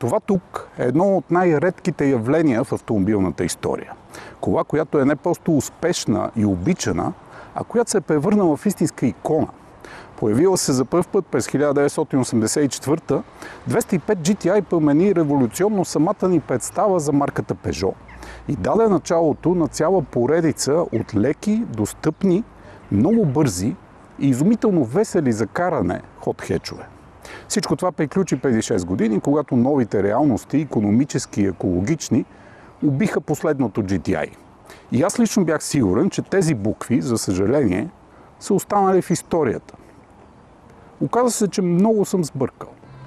Това тук е едно от най-редките явления в автомобилната история. Кола, която е не просто успешна и обичана, а която се е превърнала в истинска икона. Появила се за пръв път през 1984, 205 GTI промени революционно самата ни представа за марката Peugeot и даде началото на цяла поредица от леки, достъпни, много бързи и изумително весели за каране хот-хечове. Всичко това приключи преди 6 години, когато новите реалности, икономически и екологични, убиха последното GTI. И аз лично бях сигурен, че тези букви, за съжаление, са останали в историята. Оказа се, че много съм сбъркал.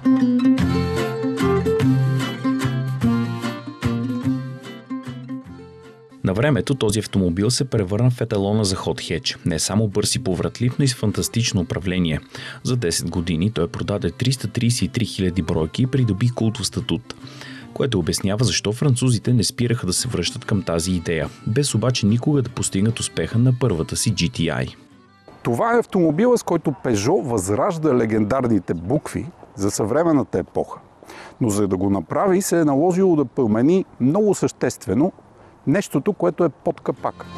На времето този автомобил се превърна в еталона за хот-хеч. Не само бърз и повратлив, но и с фантастично управление. За 10 години той продаде 333 000 бройки и придоби култов статут, което обяснява защо французите не спираха да се връщат към тази идея, без обаче никога да постигнат успеха на първата си GTI. Това е автомобила, с който Peugeot възражда легендарните букви за съвременната епоха. Но за да го направи, се е наложило да промени много съществено нещото, което е под капака.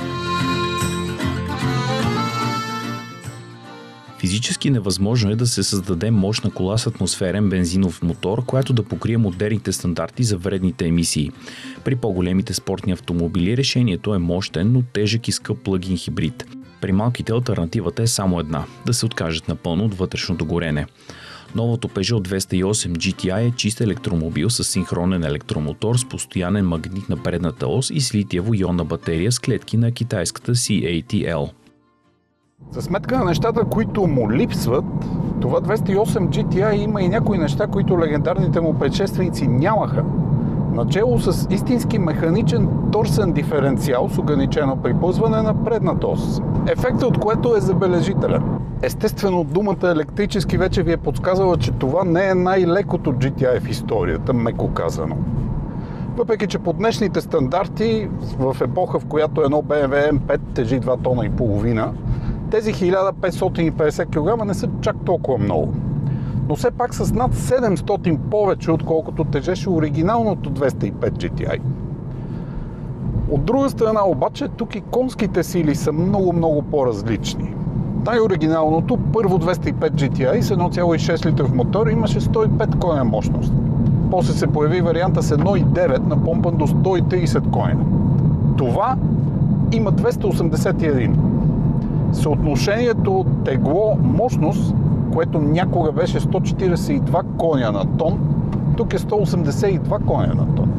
Физически невъзможно е да се създаде мощна кола с атмосферен бензинов мотор, която да покрие модерните стандарти за вредните емисии. При по-големите спортни автомобили решението е мощен, но тежък и скъп плъгин хибрид. При малките алтернативата е само една – да се откажат напълно от вътрешното горене. Новото Peugeot 208 GTI е чист електромобил с синхронен електромотор с постоянен магнит на предната ос и с литиево-ионна батерия с клетки на китайската CATL. За сметка на нещата, които му липсват, това 208 GTI има и някои неща, които легендарните му предшественици нямаха. Начело с истински механичен торсен диференциал с ограничено припълзване на предната ос. Ефектът от което е забележителен. Естествено, думата електрически вече ви е подсказала, че това не е най-лекото GTI в историята, меко казано. Въпреки че по днешните стандарти, в епоха, в която едно BMW M5 тежи 2 тона и половина, тези 1550 кг не са чак толкова много. Но все пак с над 700 повече, отколкото тежеше оригиналното 205 GTI. От друга страна обаче, тук и конските сили са много по-различни. Най-оригиналното, първо 205 GTI с 1,6 литров мотор имаше 105 коня мощност. После се появи варианта с 1,9 напомпан до 130 коня. Това има 281. Съотношението тегло-мощност, което някога беше 142 коня на тон, тук е 182 коня на тон.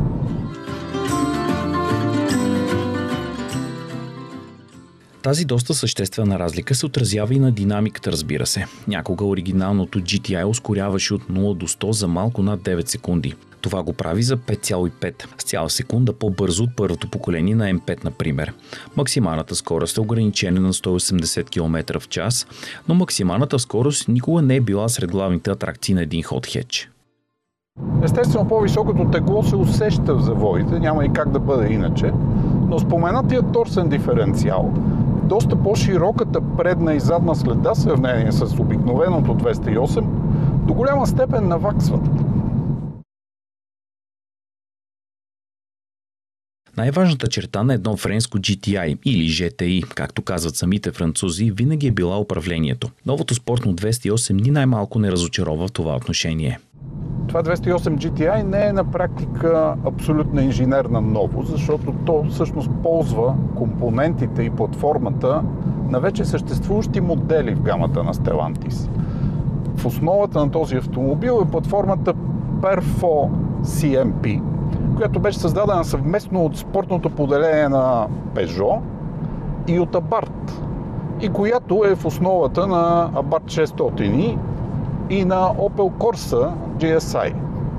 Тази доста съществена разлика се отразява и на динамиката, разбира се. Някога оригиналното GTI ускоряваше от 0 до 100 за малко над 9 секунди. Това го прави за 5,5, с цяла секунда по-бързо от първото поколение на M5, например. Максималната скорост е ограничена на 180 км в час, но максималната скорост никога не е била сред главните атракции на един хот-хеч. Естествено, по-високото тегло се усеща в завоите, няма и как да бъде иначе, но споменатия торсен диференциал, доста по-широката предна и задна следа в сравнение с обикновеното 208, до голяма степен наваксват. Най-важната черта на едно френско GTI или GTI, както казват самите французи, винаги е била управлението. Новото спортно 208 ни най-малко не разочарова в това отношение. Това 208 GTI не е на практика абсолютна инженерна новост, защото то всъщност ползва компонентите и платформата на вече съществуващи модели в гамата на Stellantis. В основата на този автомобил е платформата Perfor CMP, която беше създадена съвместно от спортното поделение на Peugeot и от Abarth, и която е в основата на Abarth 600 и на Opel Corsa GSI.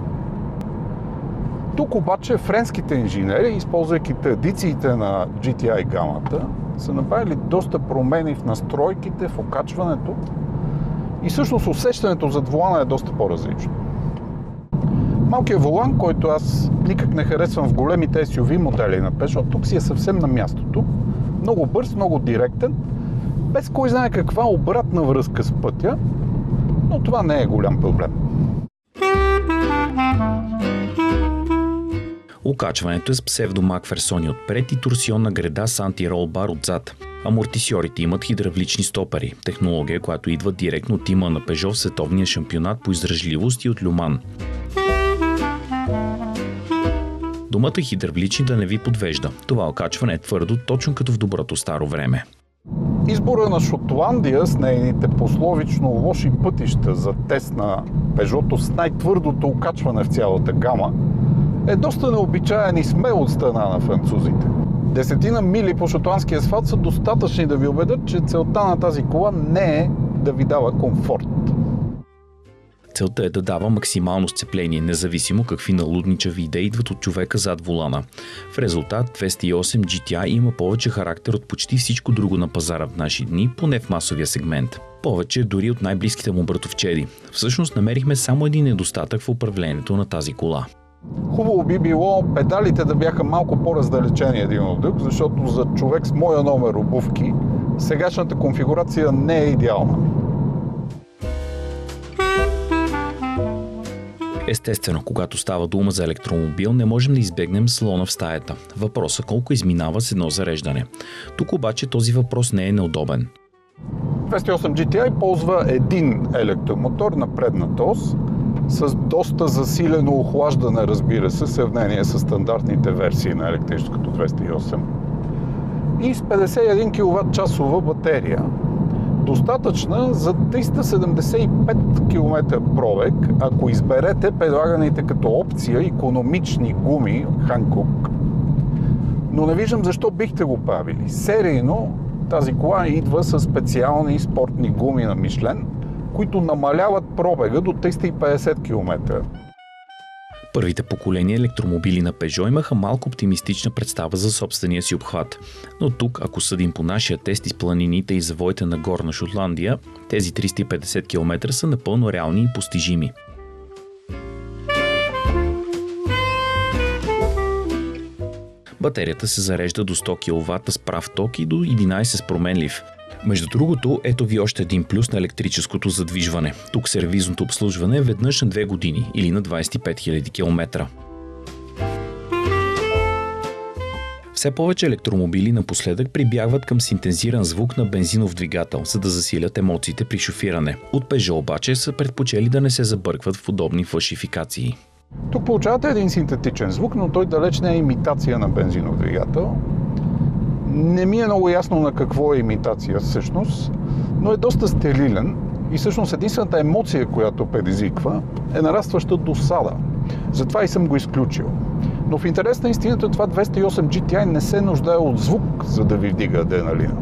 Тук обаче френските инженери, използвайки традициите на GTI гамата, са направили доста промени в настройките, в окачването и всъщност усещането зад волана е доста по-различно. Малкият волан, който аз никак не харесвам в големите SUV модели на Peugeot, тук си е съвсем на мястото. Много бърз, много директен, без кой знае каква обратна връзка с пътя, но това не е голям проблем. Окачването е с псевдомакферсони отпред и торсионна греда с антирол-бар отзад. Амортисьорите имат хидравлични стопери, технология, която идва директно от тима на Peugeot в световния шампионат по издръжливост и от Люман. Думата хидравлични да не ви подвежда. Това окачване е твърдо, точно като в доброто старо време. Избора на Шотландия с нейните пословично лоши пътища за тест на Peugeot с най-твърдото окачване в цялата гама е доста необичаен и смел от страна на французите. 10 мили по шотландския асфалт са достатъчни да ви убедят, че целта на тази кола не е да ви дава комфорт. Целта е да дава максимално сцепление, независимо какви налудничави идеи идват от човека зад волана. В резултат 208 GTI има повече характер от почти всичко друго на пазара в наши дни, поне в масовия сегмент. Повече дори от най-близките му братовчеди. Всъщност намерихме само един недостатък в управлението на тази кола. Хубаво би било педалите да бяха малко по-раздалечени един от друг, защото за човек с моя номер обувки сегашната конфигурация не е идеална. Естествено, когато става дума за електромобил, не можем да избегнем слона в стаята. Въпросът колко изминава с едно зареждане. Тук обаче този въпрос не е неудобен. 208 GTI ползва един електромотор на предната ос с доста засилено охлаждане, разбира се, в сравнение с стандартните версии на електрическото 208 и с 51 кВт-часова батерия. Достатъчна за 375 км пробег, ако изберете предлаганите като опция икономични гуми Hankook. Но не виждам защо бихте го правили. Серийно тази кола идва с специални спортни гуми на Michelin, които намаляват пробега до 350 км. Първите поколения електромобили на Peugeot имаха малко оптимистична представа за собствения си обхват. Но тук, ако съдим по нашия тест из планините и завоите на Горна Шотландия, тези 350 км са напълно реални и постижими. Батерията се зарежда до 100 кВт с прав ток и до 11 с променлив. Между другото, ето ви още един плюс на електрическото задвижване. Тук сервизното обслужване е веднъж на 2 години или на 25 000 км. Все повече електромобили напоследък прибягват към синтезиран звук на бензинов двигател, за да засилят емоциите при шофиране. От Peugeot обаче са предпочели да не се забъркват в подобни фалшификации. Тук получавате един синтетичен звук, но той далеч не е имитация на бензинов двигател. Не ми е много ясно на какво е имитация всъщност, но е доста стерилен и всъщност единствената емоция, която предизвиква, е нарастваща досада. Затова и съм го изключил. Но в интерес на истината това 208 GTI не се нуждае от звук, за да ви вдига адреналина.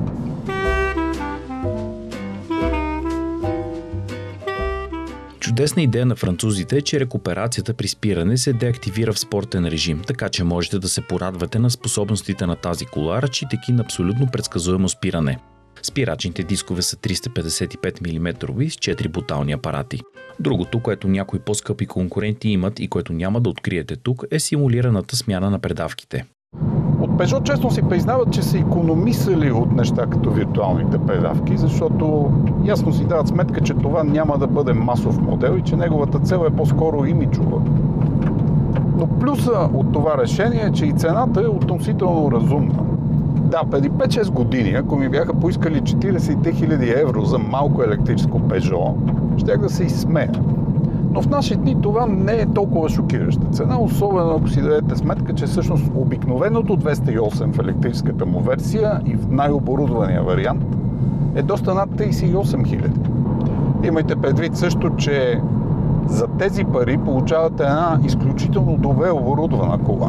Чудесна идея на французите е, че рекуперацията при спиране се деактивира в спортен режим, така че можете да се порадвате на способностите на тази кола, разчитайки на абсолютно предсказуемо спиране. Спирачните дискове са 355 мм с 4 бутални апарати. Другото, което някои по-скъпи конкуренти имат и което няма да откриете тук, е симулираната смяна на предавките. От Peugeot честно си признават, че са икономисали от неща като виртуалните предавки, защото ясно си дават сметка, че това няма да бъде масов модел и че неговата цел е по-скоро имиджова. Но плюса от това решение е, че и цената е относително разумна. Да, преди 5-6 години, ако ми бяха поискали 43 000 евро за малко електрическо Peugeot, щях да се изсмея. Но в наши дни това не е толкова шокираща цена, особено ако си дадете сметка, че всъщност обикновеното 208 в електрическата му версия и в най-оборудвания вариант е доста над 38 000. Имайте предвид също, че за тези пари получавате една изключително добре оборудвана кола.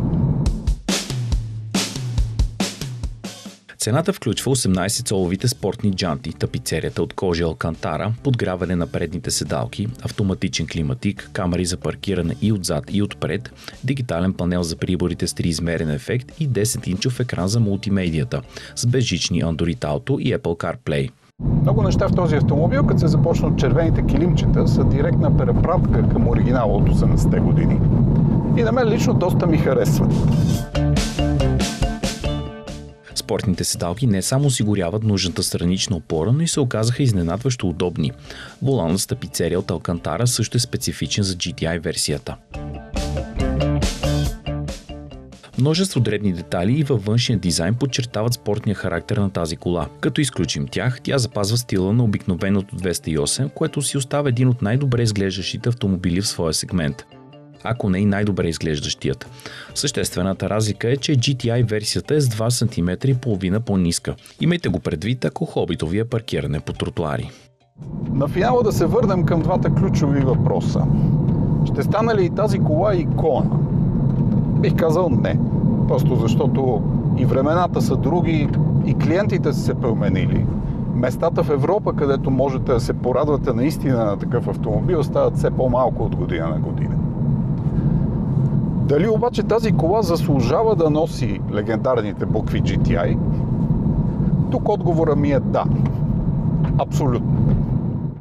Цената включва 18-цоловите спортни джанти, тапицерията от кожа Алкантара, подгряване на предните седалки, автоматичен климатик, камери за паркиране и отзад и отпред, дигитален панел за приборите с триизмерен ефект и 10-инчов екран за мултимедията с безжични Android Auto и Apple CarPlay. Много неща в този автомобил, като се започна от червените килимчета, са директна препратка към оригинала от 80-те години. И на мен лично доста ми харесват. Спортните седалки не само осигуряват нужната странична опора, но и се оказаха изненадващо удобни. Воланът с тапицерия от Алкантара също е специфичен за GTI версията. Множество дребни детайли и във външния дизайн подчертават спортния характер на тази кола. Като изключим тях, тя запазва стила на обикновеното 208, което си остава един от най-добре изглеждащите автомобили в своя сегмент. Ако не и най-добре изглеждащият. Съществената разлика е, че GTI версията е с 2,5 см по-ниска. Имайте го предвид, ако хобито ви е паркиране по тротуари. На финала да се върнем към двата ключови въпроса. Ще стане ли и тази кола икона? Бих казал не. Просто защото и времената са други, и клиентите са се променили. Местата в Европа, където можете да се порадвате наистина на такъв автомобил, стават все по-малко от година на година. Дали обаче тази кола заслужава да носи легендарните букви GTI? Тук отговорът ми е да. Абсолютно.